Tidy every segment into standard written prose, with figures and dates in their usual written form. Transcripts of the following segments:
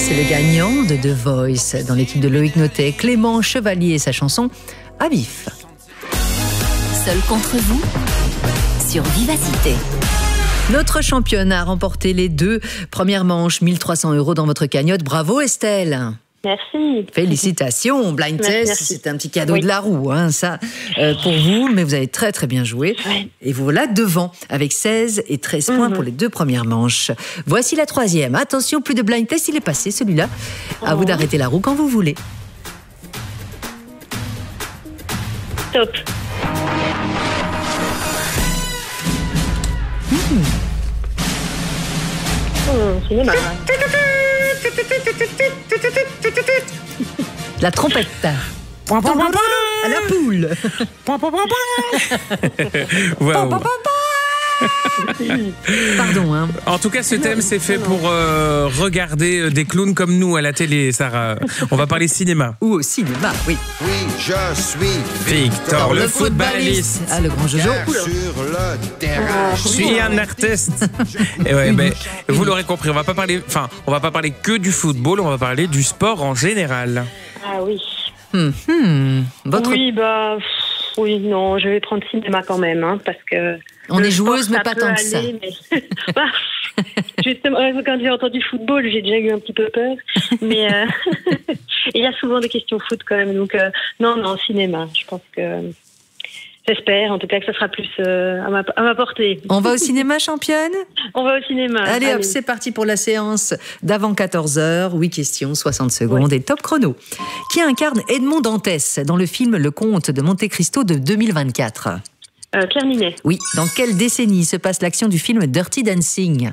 C'est le gagnant de The Voice dans l'équipe de Loïc Notet, Clément Chevalier et sa chanson à vif. Seul contre vous sur Vivacité. Notre championne a remporté les 2 premières manches, 1 300 € dans votre cagnotte. Bravo Estelle. Merci. Félicitations. Blind Test, merci. c'est un petit cadeau de la roue, hein, ça, pour vous. Mais vous avez très très bien joué. Ouais. Et vous voilà devant avec 16 et 13 points pour les 2 premières manches. Voici la 3e. Attention, plus de Blind Test, il est passé celui-là. À vous d'arrêter la roue quand vous voulez. Top. Cinéma. La trompette. À la poule. Wow. Pardon, hein. En tout cas, ce thème, c'est fait pour regarder des clowns comme nous à la télé, Sarah. On va parler cinéma. Ou au cinéma, oui. Oui, je suis Victor, le footballiste. Ah, le grand Jojo. sur le terrain. Je suis un artiste. Et ouais, mais vous l'aurez compris, on va pas parler que du football, on va parler du sport en général. Ah oui. Votre... Oui, non, je vais prendre cinéma quand même, hein, parce que... On le est joueuse, sport, mais pas peut tant que ça. aller, mais... Justement, quand j'ai entendu football, j'ai déjà eu un petit peu peur. Mais il y a souvent des questions foot quand même. Donc, non, cinéma. Je pense que... J'espère, en tout cas, que ça sera plus à ma portée. On va au cinéma, championne? On va au cinéma. Allez hop, c'est parti pour la séance d'avant 14h. 8 questions, 60 secondes et top chrono. Qui incarne Edmond Dantès dans le film Le Comte de Monte Cristo de 2024? Pierre Ninet. Oui. Dans quelle décennie se passe l'action du film Dirty Dancing?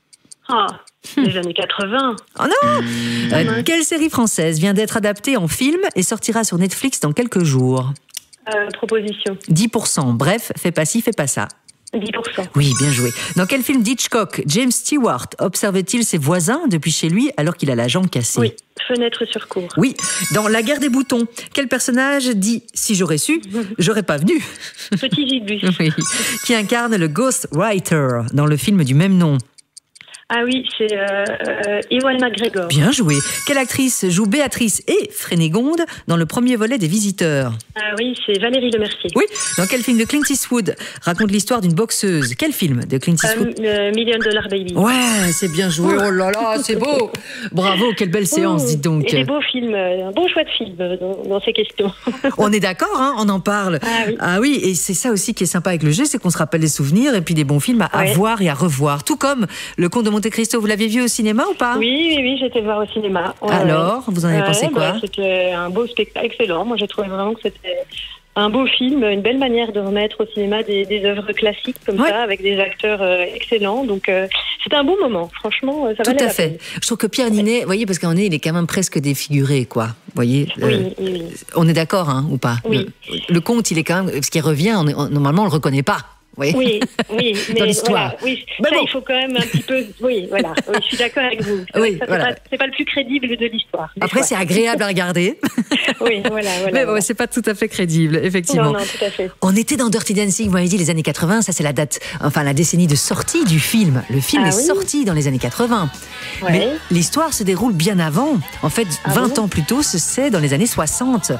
Les années 80. Oh non! Quelle série française vient d'être adaptée en film et sortira sur Netflix dans quelques jours? Proposition. 10%. Bref, fais pas ci, fais pas ça. 10%. Oui, bien joué. Dans quel film d'Hitchcock, James Stewart observe-t-il ses voisins depuis chez lui alors qu'il a la jambe cassée? Oui, fenêtre sur cour. Oui. Dans La guerre des boutons, quel personnage dit « Si j'aurais su, j'aurais pas venu » Petit Gibus. Oui. Qui incarne le Ghostwriter dans le film du même nom? Ah oui, c'est Ewan McGregor. Bien joué. Quelle actrice joue Béatrice et Frénégonde dans le premier volet des Visiteurs? Ah oui, c'est Valérie Lemercier. Oui. Dans quel film de Clint Eastwood raconte l'histoire d'une boxeuse? Quel film de Clint Eastwood? Million Dollar Baby. Ouais, c'est bien joué. Oh là là, c'est beau. Bravo, quelle belle séance, dites donc. Et des beaux films, un bon choix de film dans ces questions. On est d'accord, hein, on en parle. Ah oui. Et c'est ça aussi qui est sympa avec le jeu, c'est qu'on se rappelle des souvenirs et puis des bons films à voir et à revoir. Tout comme Le Comte de Monte Cristo, vous l'aviez vu au cinéma ou pas? Oui, j'étais voir au cinéma. Alors, vous en avez pensé quoi? C'était un beau spectacle, excellent. Moi, j'ai trouvé vraiment que c'était un beau film, une belle manière de remettre au cinéma des œuvres classiques comme ça, avec des acteurs excellents. Donc, c'était un bon moment. Franchement, ça valait la peine. Tout à fait. Je trouve que Pierre Ninet, vous voyez, parce qu'en est, il est quand même presque défiguré, quoi. Vous voyez, oui. On est d'accord, hein, ou pas? Oui. Le conte, il est quand même, ce qui revient, normalement, on le reconnaît pas. Oui, mais dans l'histoire. Voilà, ça, il faut quand même un petit peu. Oui, voilà. Oui, je suis d'accord avec vous. Oui, c'est pas le plus crédible de l'histoire. Après, c'est agréable à regarder. Oui, voilà. Mais bon, c'est pas tout à fait crédible, effectivement. Non, tout à fait. On était dans Dirty Dancing, vous m'avez dit les années 80, ça c'est la date, enfin la décennie de sortie du film. Le film est sorti dans les années 80. Ouais. Mais l'histoire se déroule bien avant. En fait, 20 ans plus tôt, c'est dans les années 60.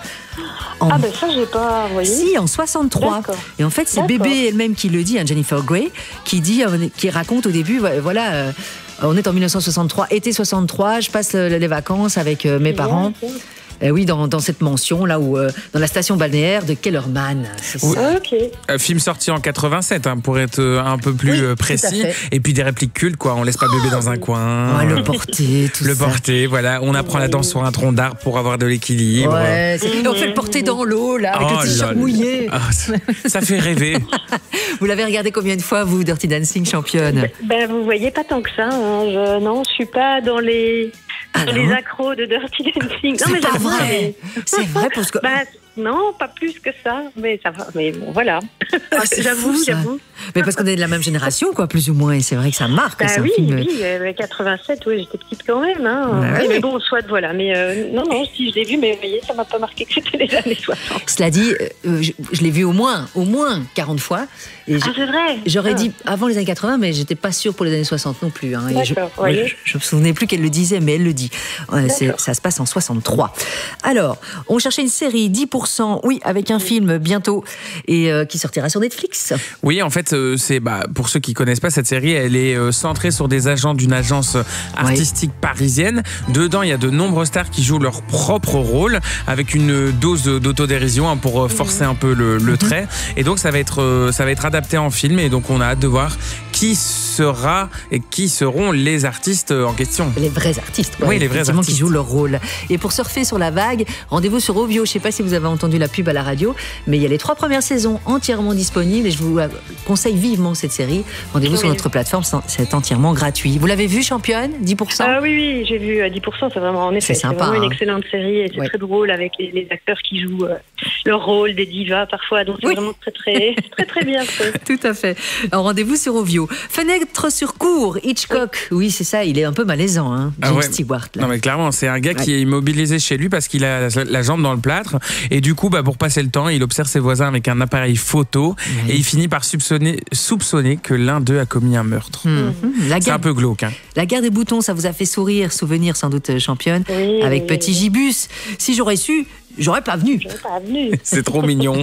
Ça, j'ai pas, vous voyez. Si, en 63. D'accord. Et en fait, c'est Bébé elle-même qui le dit, hein, Jennifer Grey, qui raconte au début, voilà, on est en 1963, été 63, je passe les vacances avec mes parents. Oui, dans cette mention, là où, dans la station balnéaire de Kellerman. C'est ça. Ok. Film sorti en 87, hein, pour être un peu plus précis. Et puis des répliques cultes, quoi. On laisse pas bébé dans un coin. Le porter, tout ça. Le porter, voilà. On apprend la danse sur un tronc d'arbre pour avoir de l'équilibre. Ouais, et on fait le porter dans l'eau, là, avec le t-shirt mouillé. Ça fait rêver. Vous l'avez regardé combien de fois, vous, Dirty Dancing, championne? Vous voyez, pas tant que ça. Hein. Non, je suis pas dans les accros de Dirty Dancing. C'est pas vrai. C'est vrai parce que... Non, pas plus que ça, mais ça va. Mais bon, voilà. Ah, c'est fou, ça. J'avoue. Mais parce qu'on est de la même génération, quoi, plus ou moins. Et c'est vrai que ça marque. C'est un Oui, film... oui, 87, oui, j'étais petite quand même. Hein. Bah, Oui, oui. mais bon, soit, voilà. Mais non, si je l'ai vu, mais vous voyez, ça m'a pas marqué que c'était les années 60. Cela dit, je l'ai vu au moins 40 fois. Et C'est vrai. J'aurais dit avant les années 80, mais j'étais pas sûre pour les années 60 non plus. Hein. Et D'accord, voyez. je me souvenais plus qu'elle le disait, mais elle le dit. Ça se passe en 63. Alors, on cherchait une série 10%, oui, avec un film bientôt et qui sortira sur Netflix. Oui, en fait, c'est pour ceux qui connaissent pas cette série, elle est centrée sur des agents d'une agence artistique parisienne. Dedans, il y a de nombreux stars qui jouent leur propre rôle avec une dose d'autodérision pour forcer un peu le trait. Et donc, ça va être adapté en film. Et donc, on a hâte de voir qui sera et qui seront les artistes en question. Les vrais artistes, quoi. Oui, les vrais artistes qui jouent leur rôle. Et pour surfer sur la vague, rendez-vous sur Ovio. Je ne sais pas si vous avez entendu la pub à la radio, mais il y a les 3 premières saisons entièrement disponibles et je vous conseille vivement cette série. Rendez-vous sur notre plateforme, c'est entièrement gratuit. Vous l'avez vu, Championne, 10%? Oui, j'ai vu 10%, c'est vraiment, en effet, c'est sympa, vraiment une excellente série et c'est Ouais. très drôle avec les acteurs qui jouent leur rôle, des divas parfois, donc c'est vraiment très bien fait. Tout à fait. Alors, rendez-vous sur Ovio. Fenêtre sur cour, Hitchcock. Oui, c'est ça, il est un peu malaisant, hein, James Stewart. Là. Non, mais clairement, c'est un gars qui est immobilisé chez lui parce qu'il a la jambe dans le plâtre. Et du coup, pour passer le temps, il observe ses voisins avec un appareil photo et il finit par soupçonner que l'un d'eux a commis un meurtre. C'est un peu glauque. Hein. La guerre des boutons, ça vous a fait souvenir sans doute, Championne, avec Petit Gibus. Si j'aurais su, j'aurais pas venu. C'est trop mignon.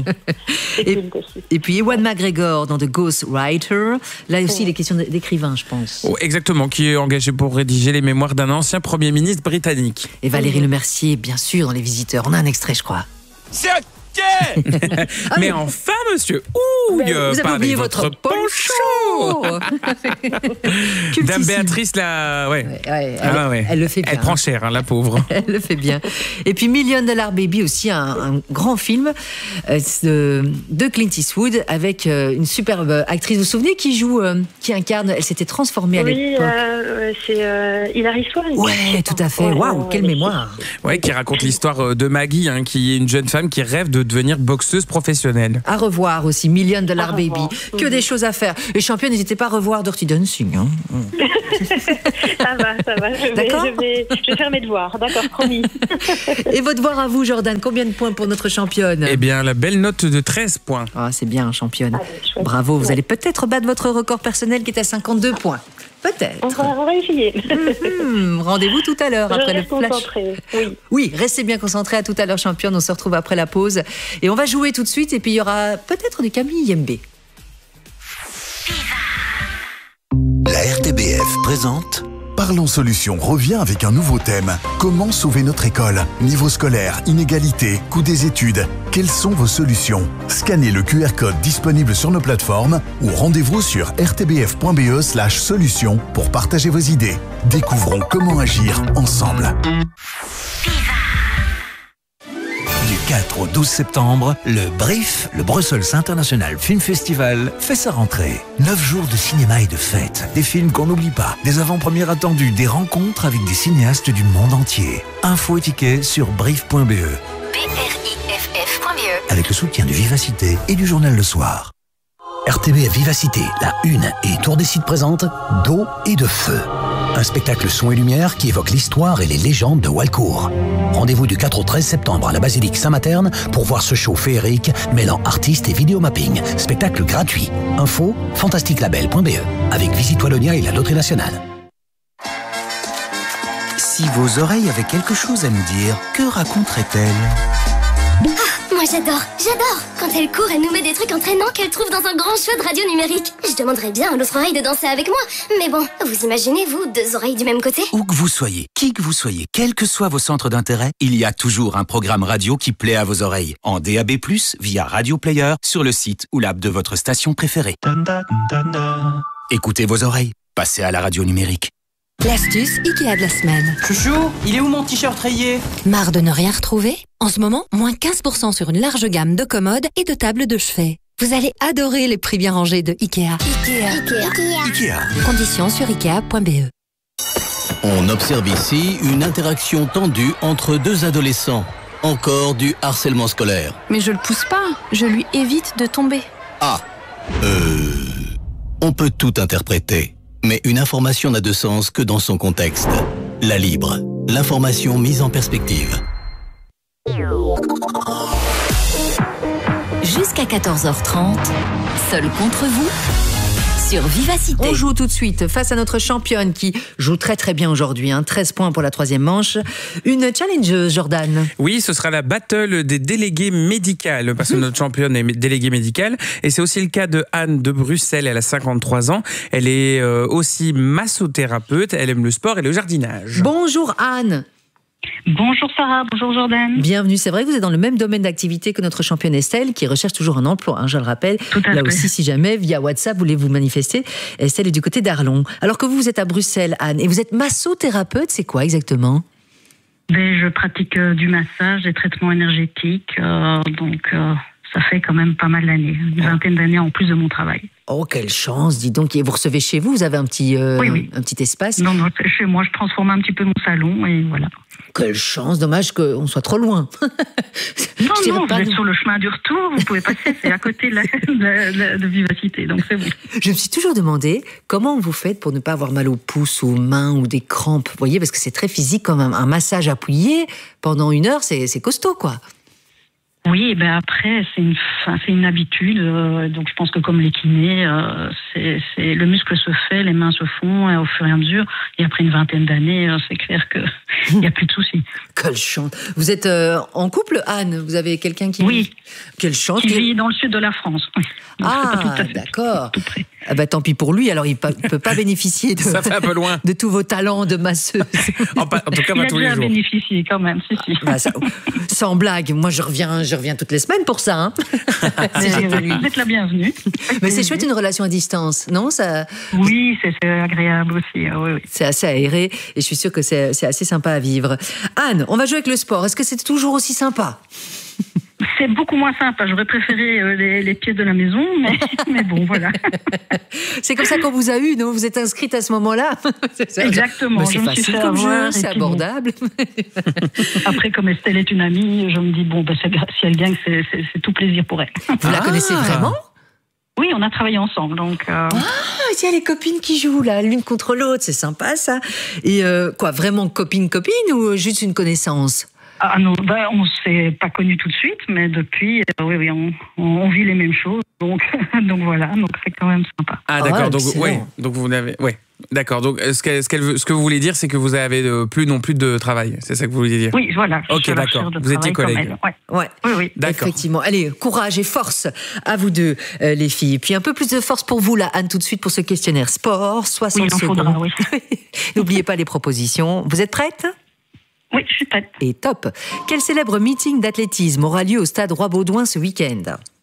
Et puis Ewan McGregor dans The Ghostwriter. Là aussi, il est question d'écrivain, je pense. Oh, exactement, qui est engagé pour rédiger les mémoires d'un ancien Premier ministre britannique. Et Valérie Lemercier, bien sûr, dans Les Visiteurs. On a un extrait, je crois. C'est OK! Mais enfin, monsieur, Vous avez oublié votre poncho. Dame Béatrice, là, elle le fait bien. Elle prend cher, hein, la pauvre. Elle le fait bien. Et puis $1 Million Baby, aussi un grand film de Clint Eastwood avec une superbe actrice. Vous vous souvenez qui incarne, elle s'était transformée à l'époque. C'est Hilary Swank. Ouais, tout à fait. Waouh, quelle mémoire. Ouais, qui raconte l'histoire de Maggie, qui est une jeune femme qui rêve de devenir boxeuse professionnelle. À revoir aussi, $1 Million Baby. Que des choses à faire. Les champions, n'hésitez pas à revoir Dirty Dancing. Hein. Ça va. Je vais faire mes devoirs. D'accord, promis. Et votre devoir à vous, Jordan, combien de points pour notre championne? Eh bien, la belle note de 13 points. Ah, c'est bien, championne. Bravo, vous allez peut-être battre votre record personnel qui est à 52 points. Peut-être. On va essayer. Rendez-vous tout à l'heure après le flash. Concentrée. Oui, restez bien concentrés. À tout à l'heure, championne. On se retrouve après la pause. Et on va jouer tout de suite. Et puis, il y aura peut-être du Camille Yembe. La RTBF présente Parlons Solutions revient avec un nouveau thème. Comment sauver notre école? Niveau scolaire, inégalité, coût des études. Quelles sont vos solutions? Scannez le QR code disponible sur nos plateformes ou rendez-vous sur rtbf.be/solutions pour partager vos idées. Découvrons comment agir ensemble. Du 4 au 12 septembre, le BRIF, le Brussels International Film Festival, fait sa rentrée. 9 jours de cinéma et de fêtes, des films qu'on n'oublie pas, des avant-premières attendues, des rencontres avec des cinéastes du monde entier. Infos et tickets sur brif.be. BRIFF.be. Avec le soutien de Vivacité et du journal Le Soir. RTBF Vivacité, la Une et Tour des Sites présente D'eau et de feu. Un spectacle son et lumière qui évoque l'histoire et les légendes de Walcourt. Rendez-vous du 4 au 13 septembre à la basilique Saint-Materne pour voir ce show féerique mêlant artistes et vidéomapping. Spectacle gratuit. Info fantasticlabel.be avec Visite Wallonia et la Loterie Nationale. Si vos oreilles avaient quelque chose à nous dire, que raconteraient-elles? Moi j'adore quand elle court, elle nous met des trucs entraînants qu'elle trouve dans un grand show de radio numérique. Je demanderais bien à l'autre oreille de danser avec moi. Mais bon, vous imaginez, vous, 2 oreilles du même côté? Où que vous soyez, qui que vous soyez, quels que soient vos centres d'intérêt, il y a toujours un programme radio qui plaît à vos oreilles. En DAB+, via Radio Player, sur le site ou l'app de votre station préférée. Écoutez vos oreilles, passez à la radio numérique. L'astuce Ikea de la semaine. Chouchou, il est où mon t-shirt rayé? Marre de ne rien retrouver? En ce moment, moins 15% sur une large gamme de commodes et de tables de chevet. Vous allez adorer les prix bien rangés de Ikea. Ikea. Conditions sur ikea.be. On observe ici une interaction tendue entre 2 adolescents. Encore du harcèlement scolaire. Mais je le pousse pas, je lui évite de tomber. Ah. On peut tout interpréter, mais une information n'a de sens que dans son contexte. La Libre, l'information mise en perspective. Jusqu'à 14h30, seul contre vous, sur Vivacité. On joue tout de suite face à notre championne qui joue très très bien aujourd'hui. 13 points pour la 3e manche. Une challengeuse, Jordan. Oui, ce sera la battle des délégués médicales, parce que notre championne est déléguée médicale. Et c'est aussi le cas de Anne de Bruxelles. Elle a 53 ans. Elle est aussi massothérapeute. Elle aime le sport et le jardinage. Bonjour Anne. Bonjour Sarah, bonjour Jordan. Bienvenue, c'est vrai que vous êtes dans le même domaine d'activité que notre championne Estelle qui recherche toujours un emploi, je le rappelle. Là aussi, si jamais, via WhatsApp, vous voulez vous manifester, Estelle est du côté d'Arlon. Alors que vous êtes à Bruxelles, Anne, et vous êtes massothérapeute, c'est quoi exactement ? Je pratique du massage, des traitements énergétiques, donc ça fait quand même pas mal d'années, une vingtaine d'années en plus de mon travail. Oh, quelle chance, dis donc. Et vous recevez chez vous, vous avez un petit, oui. Un petit espace ? Non, chez moi, je transforme un petit peu mon salon et voilà. Quelle chance, dommage qu'on soit trop loin. Non, vous êtes sur le chemin du retour, vous pouvez passer, c'est à côté de Vivacité, donc c'est bon. Je me suis toujours demandé comment vous faites pour ne pas avoir mal aux pouces, aux mains ou des crampes, vous voyez, parce que c'est très physique quand même. Un massage appuyé pendant 1 heure, c'est costaud, quoi. Oui, après, c'est une habitude. Donc, je pense que comme les kinés, le muscle se fait, les mains se font au fur et à mesure. Et après une vingtaine d'années, c'est clair qu'il n'y a plus de soucis. Quelle chance. Vous êtes en couple, Anne ? Vous avez quelqu'un qui... Oui. Quelle chance. Qui vit dans le sud de la France. Donc, d'accord. Tant pis pour lui, alors il ne peut pas bénéficier Ça fait un peu loin. De tous vos talents de masseuse. En tout cas, pas tous les jours. Il a déjà bénéficié quand même, si. Sans blague, moi je reviens toutes les semaines pour ça. Vous êtes la bienvenue. Mais c'est chouette une relation à distance, non ça... Oui, c'est agréable aussi. Oui. C'est assez aéré et je suis sûre que c'est assez sympa à vivre. Anne, on va jouer avec le sport. Est-ce que c'est toujours aussi sympa ? C'est beaucoup moins simple. J'aurais préféré les pieds de la maison, mais bon, voilà. C'est comme ça qu'on vous a eu, non ? Vous êtes inscrite à ce moment-là ? Exactement. C'est facile comme jeu, c'est abordable. Après, comme Estelle est une amie, je me dis, si elle gagne, c'est tout plaisir pour elle. Vous la connaissez vraiment ? Oui, on a travaillé ensemble, donc... il y a les copines qui jouent, là, l'une contre l'autre, c'est sympa, ça. Et vraiment copine ou juste une connaissance ? Ah non, on ne s'est pas connus tout de suite, mais depuis, oui, on vit les mêmes choses, donc voilà, donc c'est quand même sympa. Ah d'accord, donc vous n'avez, d'accord, donc ce que vous voulez dire, c'est que vous avez plus de travail, c'est ça que vous voulez dire ? Oui, voilà. Ok, d'accord. Vous étiez collègues. Oui. D'accord. Effectivement. Allez, courage et force à vous deux, les filles. Puis un peu plus de force pour vous là, Anne, tout de suite pour ce questionnaire sport, 60 secondes. Faudra, oui. N'oubliez pas les propositions. Vous êtes prête ? Oui, je suis prête. Et top. Quel célèbre meeting d'athlétisme aura lieu au stade Roi-Baudouin ce week-end ?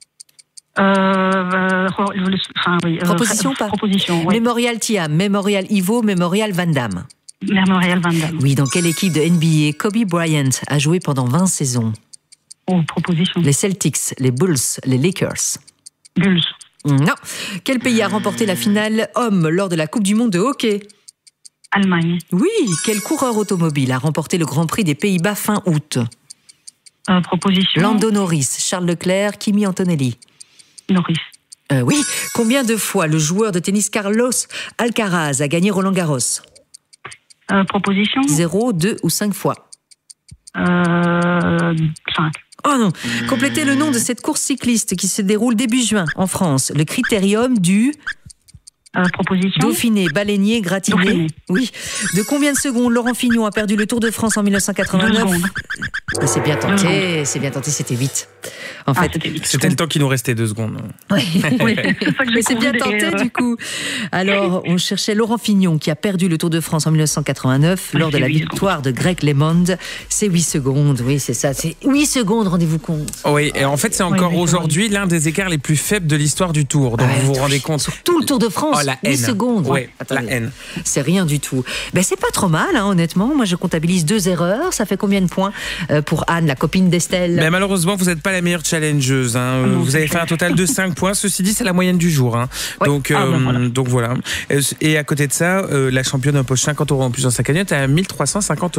Proposition ou pas ? Proposition, oui. Mémorial Thiam, Mémorial Ivo, Mémorial Van Damme. Mémorial Van Damme. Oui, dans quelle équipe de NBA Kobe Bryant a joué pendant 20 saisons ? Proposition. Les Celtics, les Bulls, les Lakers. Bulls. Non. Quel pays a remporté la finale homme lors de la Coupe du Monde de hockey ? Allemagne. Oui, quel coureur automobile a remporté le Grand Prix des Pays-Bas fin août ? Proposition. Lando Norris, Charles Leclerc, Kimi Antonelli. Norris. Oui. Combien de fois le joueur de tennis Carlos Alcaraz a gagné Roland-Garros ? Proposition. 0, 2 ou 5 fois ? 5. Oh non. Complétez le nom de cette course cycliste qui se déroule début juin en France. Le critérium du... Proposition. Dauphiné, baleinier, gratiné. Dauphiné. Oui. De combien de secondes Laurent Fignon a perdu le Tour de France en 1989 ? C'est bien tenté, c'était 8. En fait, c'était le temps qui nous restait, 2 secondes. Oui, mais c'est bien tenté du coup. Alors, on cherchait Laurent Fignon qui a perdu le Tour de France en 1989 lors de la victoire de Greg LeMond. C'est 8 secondes, oui, c'est ça. C'est 8 secondes, rendez-vous compte. Oui, et en fait, c'est encore aujourd'hui l'un des écarts les plus faibles de l'histoire du Tour. Donc, vous vous rendez compte. Sur tout le Tour de France. 8 secondes. Oui, la haine. C'est rien du tout. C'est pas trop mal, honnêtement. Moi, je comptabilise 2 erreurs. Ça fait combien de points pour Anne, la copine d'Estelle ? Malheureusement, vous n'êtes pas la meilleure challengeuse. Vous avez fait un total de 5 points. Ceci dit, c'est la moyenne du jour. Ouais. Donc voilà. Et à côté de ça, la championne empoche 50 € en plus dans sa cagnotte à 1350 €.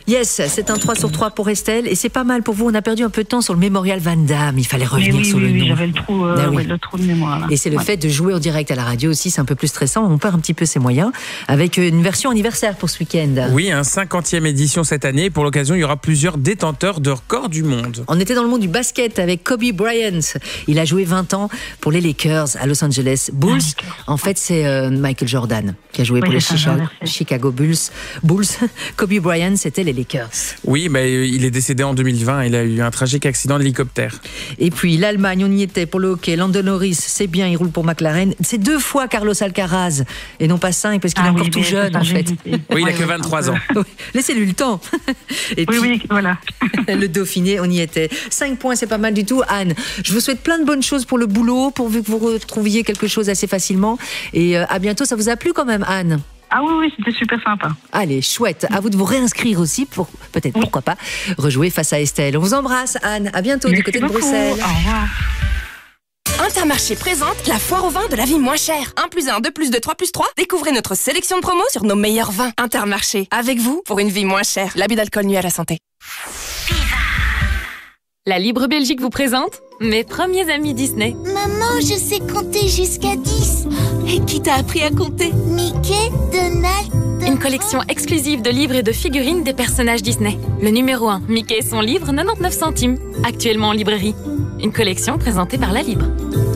Yes, c'est un 3 sur 3 pour Estelle. Et c'est pas mal pour vous. On a perdu un peu de temps sur le Mémorial Van Damme. Il fallait revenir sur le nom. Oui, j'avais le trou, le trou de mémoire. Là. Et c'est le fait de jouer en direct à la radio aussi, c'est un peu plus stressant. On perd un petit peu ses moyens. Avec une version anniversaire pour ce week-end. Oui, 50e édition cette année. Pour l'occasion, il y aura plusieurs détenteurs de records du monde. On était dans le monde du basket avec Kobe Bryant. Il a joué 20 ans pour les Lakers à Los Angeles Bulls. En fait, c'est Michael Jordan qui a joué pour les Chicago Bulls. Kobe Bryant, c'était les Lakers. Oui, il est décédé en 2020. Il a eu un tragique accident d'hélicoptère. Et puis l'Allemagne, on y était pour le hockey. Lando Norris, c'est bien, il roule pour McLaren. C'est 2 fois Carlos Alcaraz et non pas 5 parce qu'il est encore tout jeune en fait. Oui, il n'a que 23 ans. Laissez-lui le temps. Et puis, oui, voilà. Le Dauphiné, on y était. 5 points, c'est pas mal du tout. Anne, je vous souhaite plein de bonnes choses pour le boulot, pourvu que vous retrouviez quelque chose assez facilement. Et à bientôt, ça vous a plu quand même, Anne? Ah oui, c'était super sympa. Allez, chouette. À vous de vous réinscrire aussi pour, peut-être, pourquoi pas, rejouer face à Estelle. On vous embrasse, Anne. À bientôt du côté de Bruxelles. Au revoir. Intermarché présente la foire au vin de la vie moins chère. 1 + 1, 2 + 2, 3 + 3. Découvrez notre sélection de promos sur nos meilleurs vins. Intermarché, avec vous pour une vie moins chère. L'abus d'alcool nuit à la santé. La Libre Belgique vous présente mes premiers amis Disney. Maman, je sais compter jusqu'à 10. Et qui t'a appris à compter? Mickey, Donald... Une collection exclusive de livres et de figurines des personnages Disney. Le numéro 1, Mickey et son livre, 99 centimes. Actuellement en librairie. Une collection présentée par La Libre.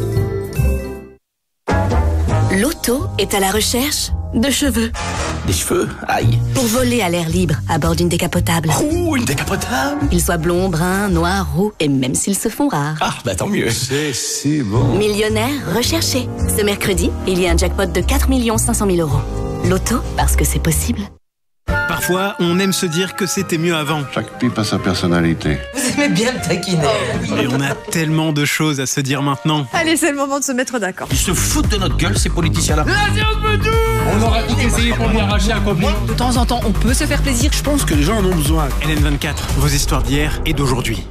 L'auto est à la recherche de cheveux. Des cheveux? Aïe. Pour voler à l'air libre à bord d'une décapotable. Ouh, une décapotable? Qu'ils soient blonds, bruns, noirs, roux et même s'ils se font rares. Ah, bah tant mieux. C'est si bon. Millionnaire recherché. Ce mercredi, il y a un jackpot de 4 500 000 €. L'auto, parce que c'est possible. Parfois, on aime se dire que c'était mieux avant. Chaque pipe a sa personnalité. Vous aimez bien me taquiner. Et on a tellement de choses à se dire maintenant. Allez, c'est le moment de se mettre d'accord. Ils se foutent de notre gueule, ces politiciens-là. On aura tout essayé pour lui arracher un copain. De temps en temps, on peut se faire plaisir. Je pense que les gens en ont besoin. LN24, vos histoires d'hier et d'aujourd'hui.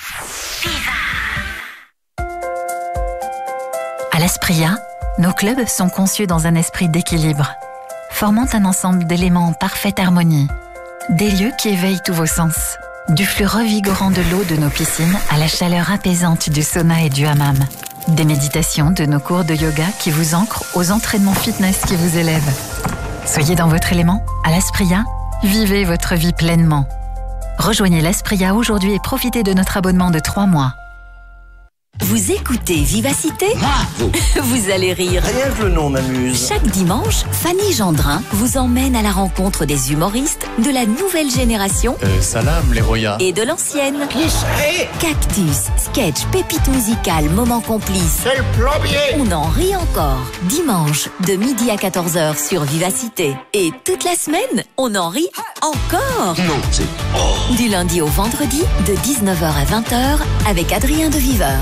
À l'Espria, nos clubs sont conçus dans un esprit d'équilibre, formant un ensemble d'éléments en parfaite harmonie. Des lieux qui éveillent tous vos sens. Du flux revigorant de l'eau de nos piscines à la chaleur apaisante du sauna et du hammam. Des méditations de nos cours de yoga qui vous ancrent aux entraînements fitness qui vous élèvent. Soyez dans votre élément, à l'Espria, vivez votre vie pleinement. Rejoignez l'Espria aujourd'hui et profitez de notre abonnement de 3 mois. Vous écoutez Vivacité? Bravo. Vous allez rire. Rien que le nom m'amuse. Chaque dimanche, Fanny Gendrin vous emmène à la rencontre des humoristes de la nouvelle génération Salam les Roya et de l'ancienne. Qui c'est? Cactus, sketch, pépite musicale, moment complice. C'est le plombier. On en rit encore. Dimanche, de midi à 14h sur Vivacité. Et toute la semaine, on en rit encore. Non, c'est... Oh. Du lundi au vendredi, de 19h à 20h, avec Adrien de Viveur.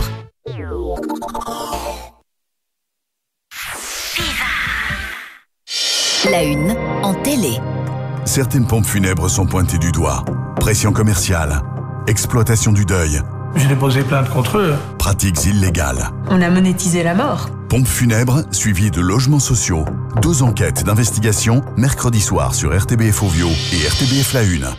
La une en télé. Certaines pompes funèbres sont pointées du doigt. Pression commerciale, exploitation du deuil. J'ai déposé plainte contre eux. Pratiques illégales. On a monétisé la mort. Pompes funèbres suivies de logements sociaux. 2 enquêtes d'investigation mercredi soir sur RTBF Ovio et RTBF La Une.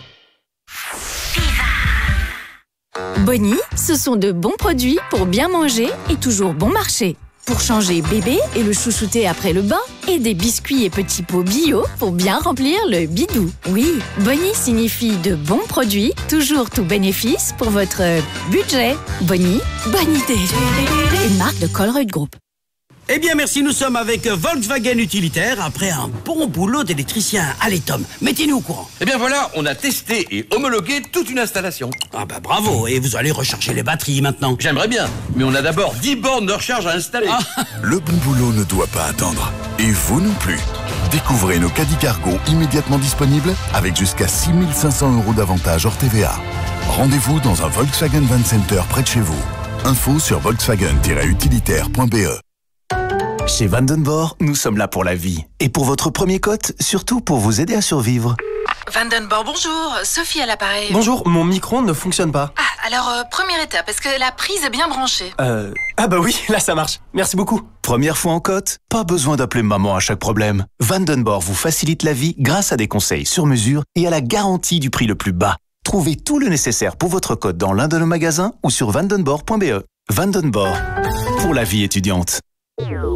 Bonnie, ce sont de bons produits pour bien manger et toujours bon marché. Pour changer bébé et le chouchouter après le bain. Et des biscuits et petits pots bio pour bien remplir le bidou. Oui, Bonnie signifie de bons produits, toujours tout bénéfice pour votre budget. Bonnie, bonne idée. Une marque de Colruyt Group. Eh bien merci, nous sommes avec Volkswagen Utilitaire après un bon boulot d'électricien. Allez Tom, mettez-nous au courant. Eh bien voilà, on a testé et homologué toute une installation. Ah bah bravo, et vous allez recharger les batteries maintenant. J'aimerais bien, mais on a d'abord 10 bornes de recharge à installer. Ah. Le bon boulot ne doit pas attendre. Et vous non plus. Découvrez nos caddies cargo immédiatement disponibles avec jusqu'à 6 500 € d'avantage hors TVA. Rendez-vous dans un Volkswagen Van Center près de chez vous. Info sur volkswagen-utilitaire.be. Chez Vandenborg, nous sommes là pour la vie. Et pour votre premier cote, surtout pour vous aider à survivre. Vandenborg, bonjour. Sophie à l'appareil. Bonjour, mon micro-ondes ne fonctionne pas. Ah, Alors, première étape, est-ce que la prise est bien branchée? Ah bah oui, là ça marche. Merci beaucoup. Première fois en côte? Pas besoin d'appeler maman à chaque problème. Vandenborg vous facilite la vie grâce à des conseils sur mesure et à la garantie du prix le plus bas. Trouvez tout le nécessaire pour votre côte dans l'un de nos magasins ou sur vandenborg.be. Vandenborg, pour la vie étudiante.